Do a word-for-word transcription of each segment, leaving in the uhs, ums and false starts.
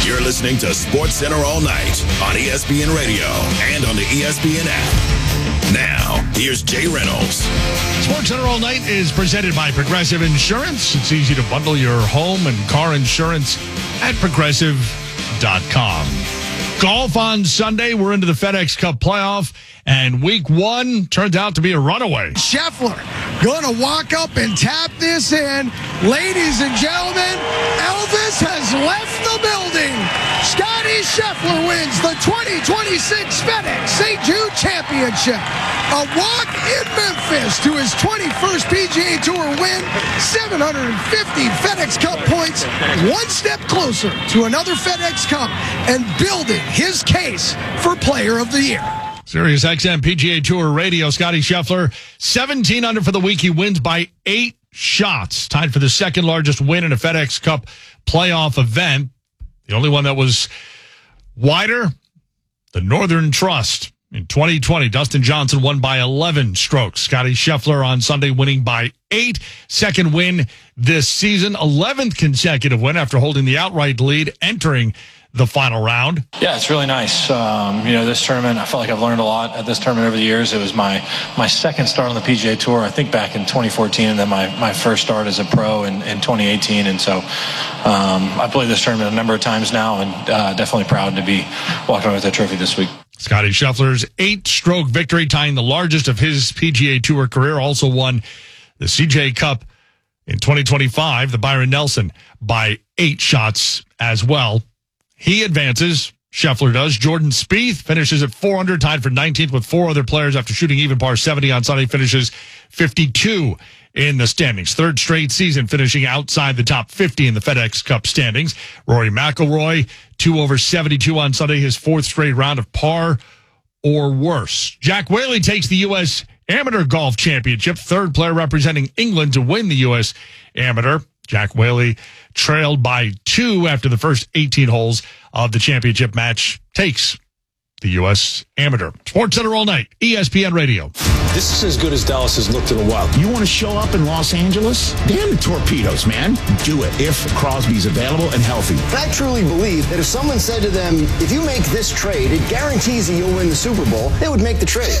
You're listening to Sports Center all night on E S P N Radio and on the E S P N app. Now, here's Jay Reynolds. Sports Center all night is presented by Progressive Insurance. It's easy to bundle your home and car insurance at progressive dot com. Golf on Sunday. We're into the FedEx Cup playoff, and week one turns out to be a runaway. Scheffler going to walk up and tap this in. Ladies and gentlemen, Elvis has left the building. Scotty Scheffler wins the twenty twenty-six FedEx Saint Jude Championship. A walk in Memphis to his twenty-first P G A Tour win. seven hundred fifty FedEx Cup points. One step closer to another FedEx Cup and building his case for Player of the Year. Sirius X M P G A Tour Radio, Scotty Scheffler, seventeen under for the week. He wins by eight shots, tied for the second largest win in a FedEx Cup playoff event. The only one that was wider, the Northern Trust. In twenty twenty, Dustin Johnson won by eleven strokes. Scotty Scheffler on Sunday winning by eight. Second win this season, eleventh consecutive win after holding the outright lead, entering the final round. Yeah, it's really nice. Um, you know, this tournament, I felt like I've learned a lot at this tournament over the years. It was my my second start on the P G A Tour, I think back in twenty fourteen, and then my, my first start as a pro in, in twenty eighteen. And so um, I played this tournament a number of times now, and uh, definitely proud to be walking away with that trophy this week. Scotty Scheffler's eight-stroke victory, tying the largest of his P G A Tour career, also won the C J Cup in twenty twenty-five, the Byron Nelson, by eight shots as well. He advances. Scheffler does. Jordan Spieth finishes at four under, tied for nineteenth with four other players after shooting even par seventy on Sunday, finishes fifty-two in the standings. Third straight season finishing outside the top fifty in the FedEx Cup standings. Rory McIlroy, two over seventy-two on Sunday, his fourth straight round of par or worse. Jack Whaley takes the U S Amateur Golf Championship, third player representing England to win the U S Amateur. Jack Whaley, trailed by two after the first eighteen holes of the championship match, takes the U S Amateur. Sports Center all night, E S P N Radio. This is as good as Dallas has looked in a while. You want to show up in Los Angeles? Damn the torpedoes, man. Do it if Crosby's available and healthy. I truly believe that if someone said to them, if you make this trade, it guarantees that you'll win the Super Bowl, they would make the trade.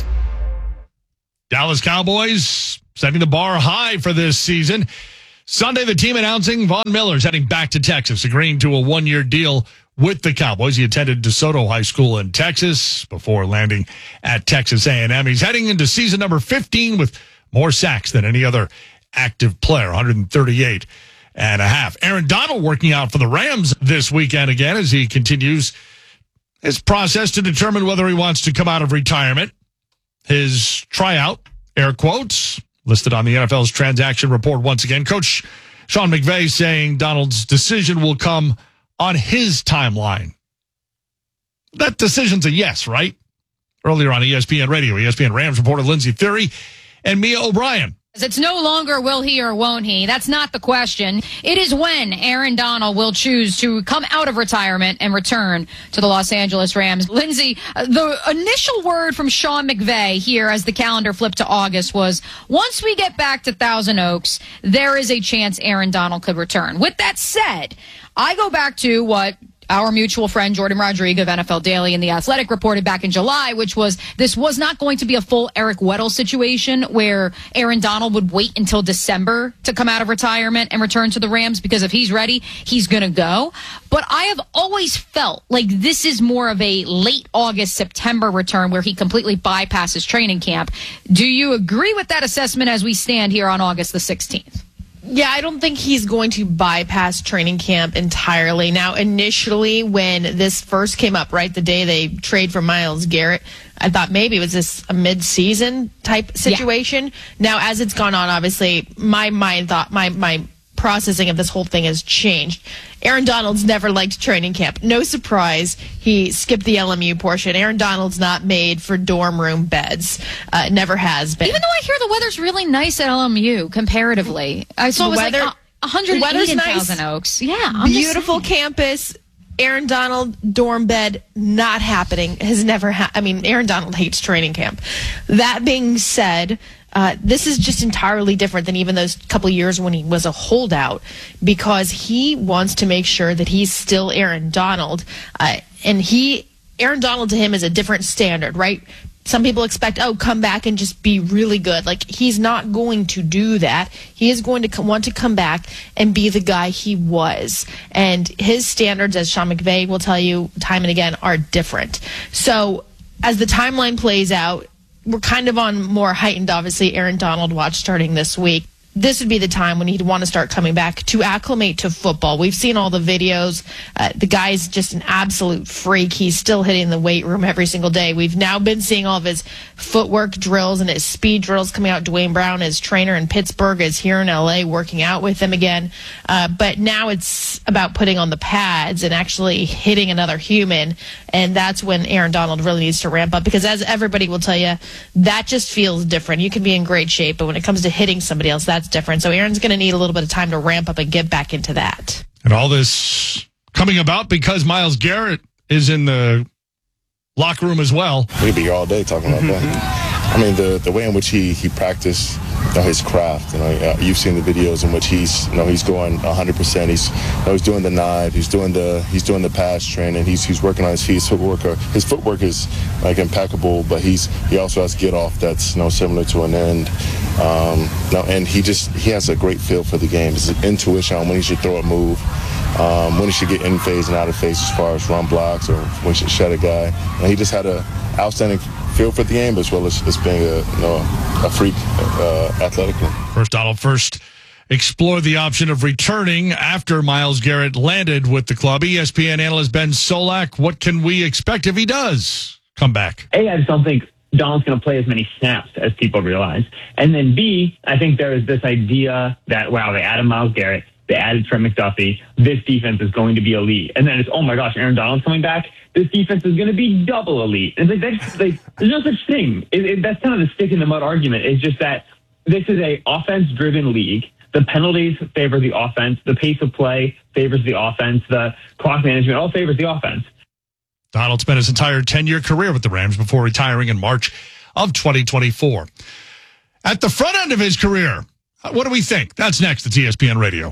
Dallas Cowboys setting the bar high for this season. Sunday, the team announcing Von Miller's heading back to Texas, agreeing to a one-year deal with the Cowboys. He attended DeSoto High School in Texas before landing at Texas A and M. He's heading into season number fifteen with more sacks than any other active player, one hundred thirty-eight and a half. Aaron Donald working out for the Rams this weekend again as he continues his process to determine whether he wants to come out of retirement. His tryout, air quotes, listed on the N F L's transaction report once again. Coach Sean McVay saying Donald's decision will come on his timeline. That decision's a yes, right? Earlier on E S P N Radio, E S P N Rams reporter Lindsey Theory and Mia O'Brien. It's no longer will he or won't he. That's not the question. It is when Aaron Donald will choose to come out of retirement and return to the Los Angeles Rams. Lindsay, the initial word from Sean McVay here as the calendar flipped to August was, once we get back to Thousand Oaks, there is a chance Aaron Donald could return. With that said, I go back to what our mutual friend Jordan Rodriguez of N F L Daily and The Athletic reported back in July, which was this was not going to be a full Eric Weddle situation where Aaron Donald would wait until December to come out of retirement and return to the Rams, because if he's ready, he's going to go. But I have always felt like this is more of a late August, September return where he completely bypasses training camp. Do you agree with that assessment as we stand here on August the sixteenth? Yeah, I don't think he's going to bypass training camp entirely. Now, initially, when this first came up, right, the day they trade for Myles Garrett, I thought maybe it was this a mid-season type situation. Yeah. Now, as it's gone on, obviously, my mind thought, my my processing of this whole thing has changed. Aaron Donald's never liked training camp. No surprise, he skipped the L M U portion. Aaron Donald's not made for dorm room beds. Uh, never has been. Even though I hear the weather's really nice at L M U comparatively. I saw the it was weather, like one hundred eight in nice. Thousand Oaks. Yeah, I'm beautiful campus. Aaron Donald dorm bed not happening. Has never ha- I mean, Aaron Donald hates training camp. That being said, Uh, this is just entirely different than even those couple of years when he was a holdout, because he wants to make sure that he's still Aaron Donald. Uh, and he, Aaron Donald to him is a different standard, right? Some people expect, oh, come back and just be really good. Like, he's not going to do that. He is going to come, want to come back and be the guy he was. And his standards, as Sean McVay will tell you time and again, are different. So as the timeline plays out, we're kind of on more heightened, obviously, Aaron Donald watch starting this week. This would be the time when he'd want to start coming back to acclimate to football. We've seen all the videos. Uh, the guy's just an absolute freak. He's still hitting the weight room every single day. We've now been seeing all of his footwork drills and his speed drills coming out. Dwayne Brown, his trainer in Pittsburgh, is here in L A working out with him again. Uh, but now it's about putting on the pads and actually hitting another human. And that's when Aaron Donald really needs to ramp up, because as everybody will tell you, that just feels different. You can be in great shape, but when it comes to hitting somebody else, that's different. So Aaron's going to need a little bit of time to ramp up and get back into that. And all this coming about because Myles Garrett is in the locker room as well. We'd be here all day talking about that. I mean, the the way in which he he practiced, you know, his craft. You know, you've seen the videos in which he's, you know, he's going one hundred percent. He's, you know, he's doing the knife. He's doing the he's doing the pass training. He's he's working on his feet. His footwork, his footwork is like impeccable. But he's he also has get off that's, you know, similar to an end. Um, no, and he just he has a great feel for the game. His intuition on when he should throw a move, um, when he should get in phase and out of phase as far as run blocks or when he should shed a guy. And he just had a outstanding feel for the game, as well as, as being a, you know, a freak uh, athletically. First, Donald first explored the option of returning after Myles Garrett landed with the club. E S P N analyst Ben Solak, what can we expect if he does come back? A, I just don't think Donald's going to play as many snaps as people realize. And then B, I think there is this idea that, wow, they added Myles Garrett, they added Trent McDuffie, this defense is going to be elite. And then it's, oh my gosh, Aaron Donald's coming back, this defense is going to be double elite. And it's like, that's, like, there's no such thing. It, it, that's kind of the stick in the mud argument. It's just that this is a offense-driven league. The penalties favor the offense. The pace of play favors the offense. The clock management all favors the offense. Donald spent his entire ten-year career with the Rams before retiring in March of twenty twenty-four. At the front end of his career, what do we think? That's next at E S P N Radio.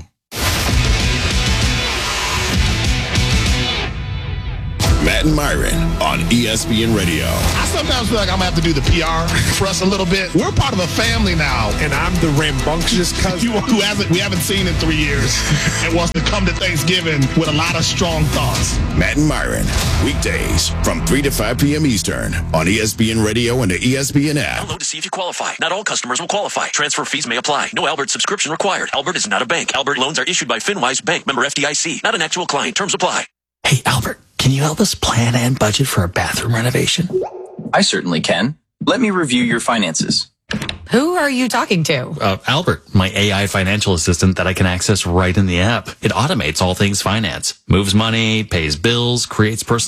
Matt and Myron on E S P N Radio. I sometimes feel like I'm going to have to do the P R for us a little bit. We're part of a family now. And I'm the rambunctious cousin who hasn't, we haven't seen in three years and wants to come to Thanksgiving with a lot of strong thoughts. Matt and Myron, weekdays from three to five p.m. Eastern on E S P N Radio and the E S P N app. Download to see if you qualify. Not all customers will qualify. Transfer fees may apply. No Albert subscription required. Albert is not a bank. Albert loans are issued by FinWise Bank, member F D I C. Not an actual client. Terms apply. Hey, Albert, can you help us plan and budget for a bathroom renovation? I certainly can. Let me review your finances. Who are you talking to? Uh, Albert, my A I financial assistant that I can access right in the app. It automates all things finance, moves money, pays bills, creates personal